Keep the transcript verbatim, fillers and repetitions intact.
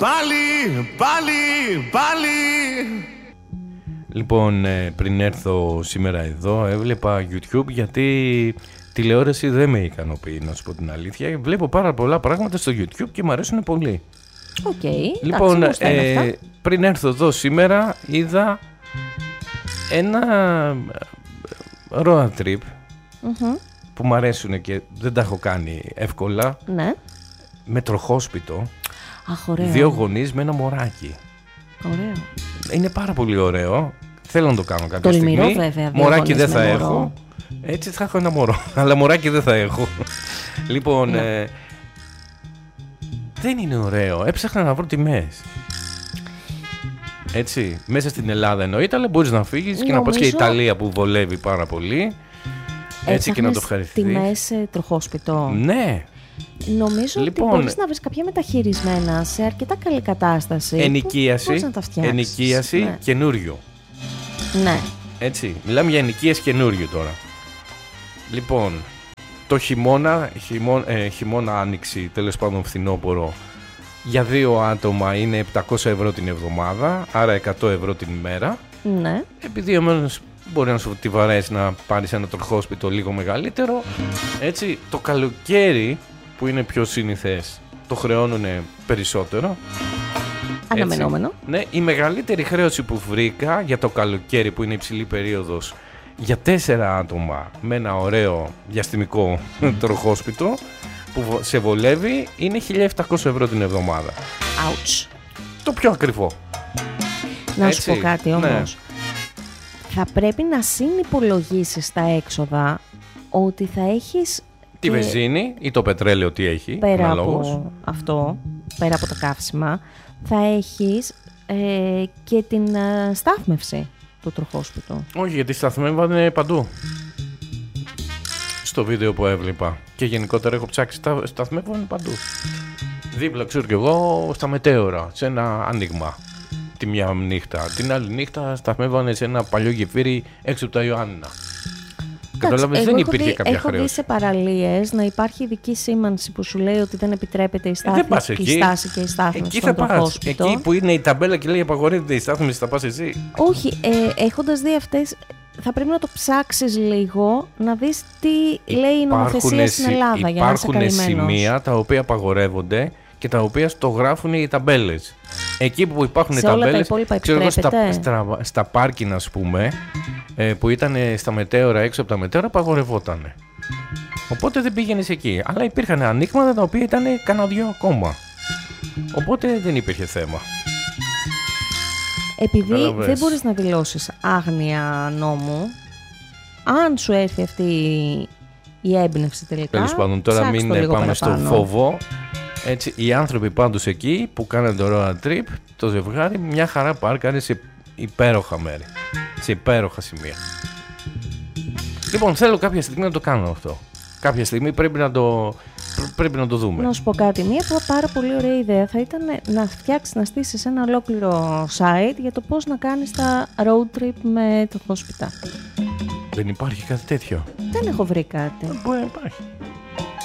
Πάλι, πάλι, πάλι. Λοιπόν, πριν έρθω σήμερα εδώ, έβλεπα YouTube γιατί τηλεόραση δεν με ικανοποιεί, να σου πω την αλήθεια. Βλέπω πάρα πολλά πράγματα στο YouTube και μου αρέσουν πολύ. Οκ. Okay, λοιπόν, ε, πριν έρθω εδώ σήμερα, είδα ένα road trip mm-hmm. που μου αρέσουν και δεν τα έχω κάνει εύκολα. Ναι. Με τροχόσπιτο. Αχ, ωραίο. Δύο γονείς με ένα μωράκι. Ωραίο. Είναι πάρα πολύ ωραίο. Θέλω να το κάνω κάποια Τολμηρό, στιγμή. βέβαια. Μωράκι δεν θα μωρό. έχω. Έτσι θα έχω ένα μωρό. Αλλά μωράκι δεν θα έχω. Λοιπόν, ναι. ε, δεν είναι ωραίο. Έψαχνα να βρω τιμές. Έτσι. Μέσα στην Ελλάδα εννοείται, αλλά μπορείς να φύγεις Νομίζω... και να πας και η Ιταλία που βολεύει πάρα πολύ. Έτσι και να το ευχαριστηθείς. Τιμές τροχόσπιτο. Ναι. Νομίζω λοιπόν, ότι μπορείς να βρεις κάποια μεταχειρισμένα σε αρκετά καλή κατάσταση. Ενοικίαση, να τα ενοικίαση ναι. καινούριο. Ναι. Έτσι, μιλάμε για ενοικίαση καινούριο τώρα. Λοιπόν, το χειμώνα, χειμώνα, ε, χειμώνα άνοιξη, τέλος πάντων φθινόπωρο, για δύο άτομα είναι επτακόσια ευρώ την εβδομάδα, άρα εκατό ευρώ την ημέρα. Ναι. Επειδή εμένως μπορεί να σου τη βαρέσει να πάρεις ένα τροχόσπιτο λίγο μεγαλύτερο. Έτσι, το καλοκαίρι που είναι πιο συνηθές, το χρεώνουν περισσότερο. Αναμενόμενο. Έτσι, ναι, η μεγαλύτερη χρέωση που βρήκα για το καλοκαίρι που είναι υψηλή περίοδος για τέσσερα άτομα με ένα ωραίο διαστημικό τροχόσπιτο που σε βολεύει είναι χίλια επτακόσια ευρώ την εβδομάδα. Ouch. Το πιο ακριβό. Να Έτσι, σου πω κάτι όμως. Ναι. Θα πρέπει να συνυπολογίσεις τα έξοδα ότι θα έχεις τη και... βενζίνη ή το πετρέλαιο τι έχει. Πέρα αναλόγως. από αυτό, πέρα από τα καύσιμα, θα έχεις ε, και την ε, στάθμευση του τροχόσπιτου. Όχι, γιατί σταθμεύανε παντού. Στο βίντεο που έβλεπα. Και γενικότερα έχω ψάξει, σταθμεύανε παντού. Δίπλα, ξέρω κι εγώ, στα μετέωρα, σε ένα άνοιγμα. Τη μια νύχτα. Την άλλη νύχτα σταθμεύανε σε ένα παλιό γεφύρι έξω από τα Ιωάννηνα. Κατάλαβες, δεν υπήρχε δει, κάποια έχω χρέωση. Έχω δει σε παραλίες να υπάρχει ειδική σήμανση που σου λέει ότι δεν επιτρέπεται η στάση, ε, η στάση και η στάθμευση εκεί στον θα πας. Εκεί που είναι η ταμπέλα και λέει απαγορεύεται η στάθμευση, θα πας εσύ. Όχι, ε, έχοντας δει αυτές, θα πρέπει να το ψάξεις λίγο, να δεις τι λέει η νομοθεσία στην Ελλάδα για να είσαι καλυμμένος. Υπάρχουν σημεία τα οποία απαγορεύονται και τα οποία στο γράφουν οι ταμπέλες. Εκεί που υπάρχουν οι ταμπέλες, ξέρω εγώ, στα, στα, στα πάρκινγκ, ας πούμε, ε, που ήταν στα μετέωρα, έξω από τα μετέωρα, απαγορευόταν. Οπότε δεν πήγαινες εκεί. Αλλά υπήρχαν ανοίγματα τα οποία ήταν κανένα δυο ακόμα. Οπότε δεν υπήρχε θέμα. Επειδή Καλαβές. δεν μπορείς να δηλώσεις άγνοια νόμου, αν σου έρθει αυτή η έμπνευση τελικά, τέλος πάντων, τώρα μην πάμε παραπάνω. στο φόβο. Έτσι, οι άνθρωποι πάντως εκεί που κάνανε το road trip, το ζευγάρι, μια χαρά πάρκαρε σε υπέροχα μέρη. Σε υπέροχα σημεία. Λοιπόν, θέλω κάποια στιγμή να το κάνω αυτό. Κάποια στιγμή πρέπει να το, πρέπει να το δούμε. Να σου πω κάτι. Μια πάρα πολύ ωραία ιδέα θα ήταν να φτιάξεις, να στήσεις ένα ολόκληρο site για το πώς να κάνεις τα road trip με τροχόσπιτα. Δεν υπάρχει κάτι τέτοιο. Δεν έχω βρει κάτι. Μπορεί να υπάρχει.